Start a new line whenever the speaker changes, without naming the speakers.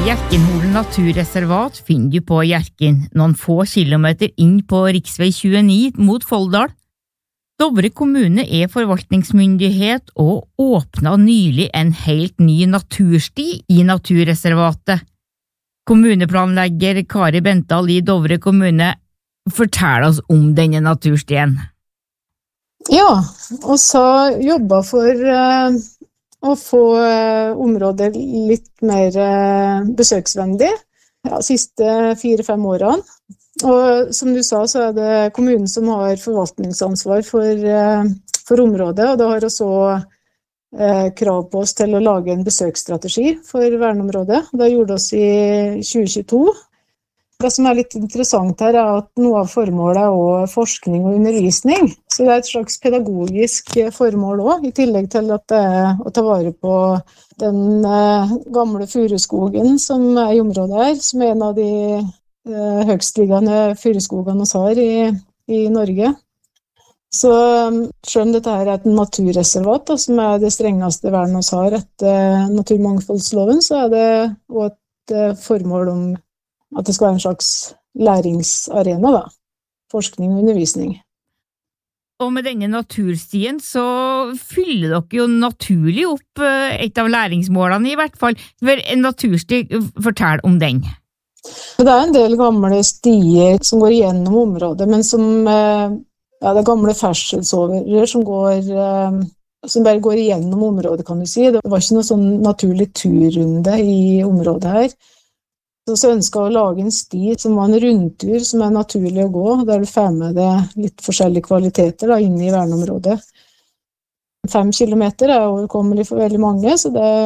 Hjerkenholen naturreservat finner du på Hjerken, noen få kilometer inn på riksvei 29 mot Folldal. Dovre kommune forvaltningsmyndighet og åpnet nylig en helt ny natursti i naturreservatet. Kommuneplanlegger Kari Bental i Dovre kommune forteller oss om denne naturstien.
Ja, og så jobbet for å få området litt mer besøksvennlig siste 4-5 årene. Og som du sa, så det kommunen som har forvaltningsansvar for området, og det har også krav på oss til å lage en besøksstrategi for verneområdet. Det gjorde oss i 2022. Det som litt interessant her at noe av formålet forskning og undervisning. Så det et slags pedagogisk formål også, i tillegg til at det å ta vare på den gamle furuskogen som i området her, som en av de høgstliggende furuskogene vi har i Norge. Så selv om dette her et naturreservat, da, som det strengeste vernet vi har etter naturmangfoldsloven, så det også et formål om at det skal være en slags læringsarena, da. Forskning og undervisning.
Og med denne naturstien så fyller dere jo naturlig opp et av læringsmålene i hvert fall. For en natursti, fortell om den.
Det en del gamle stier som går gjennom området, men som det er gamle ferdselsårer som bare går igjennom området, kan du si. Det var ikke noe sånn naturlig turrunde i området her. Så ønsket å lage en sti som var en rundtur som naturlig å gå, der du får med deg litt forskjellige kvaliteter da, inne i verneområdet. 5 kilometer overkommelig for veldig mange, så det